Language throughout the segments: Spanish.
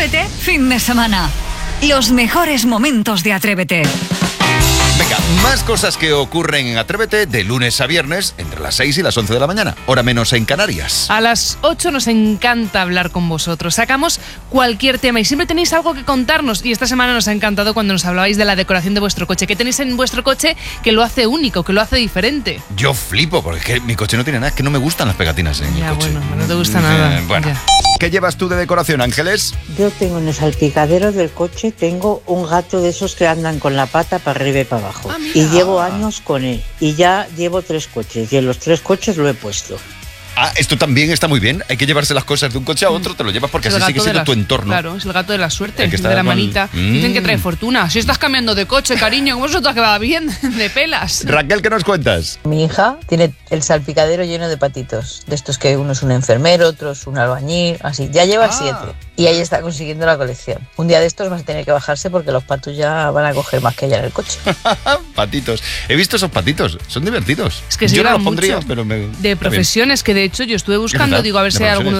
Atrévete fin de semana. Los mejores momentos de Atrévete. Venga, más cosas que ocurren en Atrévete de lunes a viernes entre las 6 y las 11 de la mañana, hora menos en Canarias. A las 8 nos encanta hablar con vosotros. Sacamos cualquier tema y siempre tenéis algo que contarnos. Y esta semana nos ha encantado cuando nos hablabais de la decoración de vuestro coche. ¿Qué tenéis en vuestro coche que lo hace único, que lo hace diferente? Yo flipo, porque es que mi coche no tiene nada, es que no me gustan las pegatinas en mi coche. Bueno, no te gusta nada. Bueno, Ya. ¿Qué llevas tú de decoración, Ángeles? Yo tengo en el salpicadero del coche, tengo un gato de esos que andan con la pata para arriba y para abajo. Y llevo años con él. Y ya llevo 3 coches. Y en los 3 coches lo he puesto. Ah, esto también está muy bien. Hay que llevarse las cosas de un coche a otro, te lo llevas porque así sigue siendo tu entorno. Claro, es el gato de la suerte, El que está de la con- manita. Dicen que trae fortuna. Si estás cambiando de coche, cariño, ¿cómo eso te va bien? De pelas. Raquel, ¿qué nos cuentas? Mi hija tiene el salpicadero lleno de patitos, de estos que uno es un enfermero, otro es un albañil, así. Ya lleva 7 y ahí está consiguiendo la colección. Un día de estos vas a tener que bajarse porque los patos ya van a coger más que ella en el coche. Patitos. He visto esos patitos, son divertidos. Es que se yo no lleva los pondría, mucho pero me... de está bien. profesiones que de hecho yo estuve buscando, verdad, digo, a ver de si hay profesiones.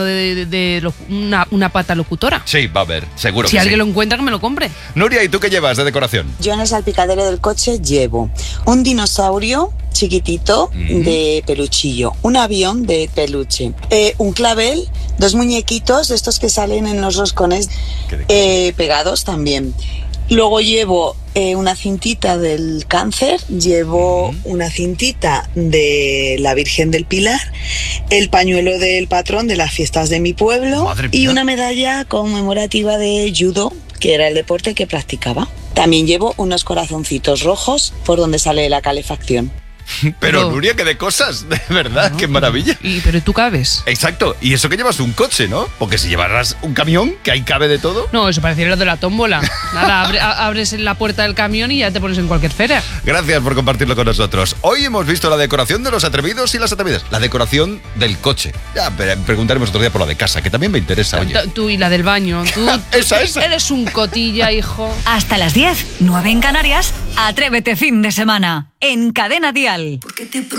alguno de una pata locutora. Sí, va a haber, seguro Si que alguien sí. lo encuentra, que me lo compre. Nuria, ¿y tú qué llevas de decoración? Yo en el salpicadero del coche llevo un dinosaurio chiquitito de peluchillo, un avión de peluche, un clavel, 2 muñequitos de estos que salen en los roscones pegados también. Luego llevo una cintita del cáncer, llevo una cintita de la Virgen del Pilar, el pañuelo del patrón de las fiestas de mi pueblo Madre y mía. una medalla conmemorativa de judo, que era el deporte que practicaba. También llevo unos corazoncitos rojos por donde sale la calefacción. Pero Nuria, qué de cosas, de verdad, qué maravilla. Pero tú cabes. Exacto, y eso que llevas un coche, ¿no? Porque si llevaras un camión, que ahí cabe de todo. No, eso pareciera lo de la tómbola. Nada, abres la puerta del camión y ya te pones en cualquier feria. Gracias por compartirlo con nosotros. Hoy hemos visto la decoración de los atrevidos y las atrevidas. La decoración del coche. Ya preguntaremos otro día por la de casa, que también me interesa, oye. Tú y la del baño. Tú Esa. eres un cotilla, hijo. Hasta las 10, 9 en Canarias, Atrévete fin de semana. En Cadena Dial.